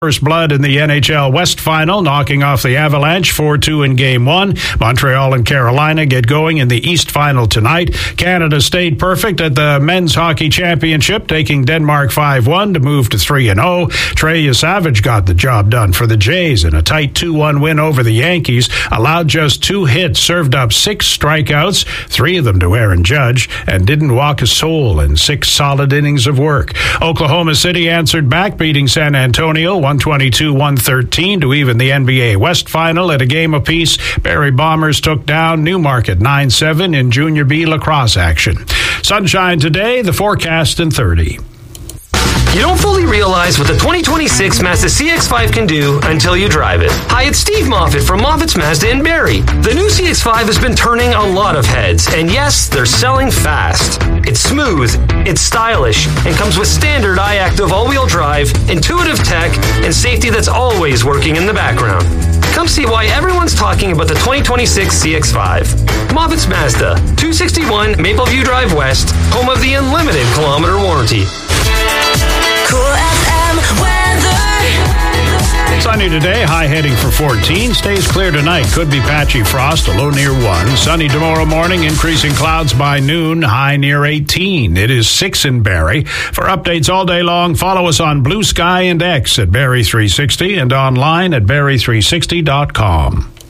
First blood in the NHL West Final, knocking off the Avalanche 4-2 in Game 1. Montreal and Carolina get going in the East Final tonight. Canada stayed perfect at the Men's Hockey Championship, taking Denmark 5-1 to move to 3-0. Trey Yosavage got the job done for the Jays in a tight 2-1 win over the Yankees. Allowed just 2 hits, served up 6 strikeouts, 3 of them to Aaron Judge, and didn't walk a soul in 6 solid innings of work. Oklahoma City answered back, beating San Antonio 122-113 to even the NBA West Final at a game apiece. Barrie Bombers took down Newmarket 9-7 in Junior B lacrosse action. Sunshine today, the forecast in 30. You don't fully realize what the 2026 Mazda CX-5 can do until you drive it. Hi, it's Steve Moffitt from Moffitt's Mazda in Barrie. The new CX-5 has been turning a lot of heads, and yes, they're selling fast. It's smooth, it's stylish, and comes with standard iActive all-wheel drive, intuitive tech, and safety that's always working in the background. Come see why everyone's talking about the 2026 CX-5. Moffitt's Mazda, 261 Mapleview Drive West, home of the unlimited kilometer warranty. Cool FM weather. Sunny today, high heading for 14. Stays clear tonight. Could be patchy frost, a low near 1. Sunny tomorrow morning, increasing clouds by noon, high near 18. It is 6 in Barrie. For updates all day long, follow us on Blue Sky and X at Barrie360 and online at Barrie360.com.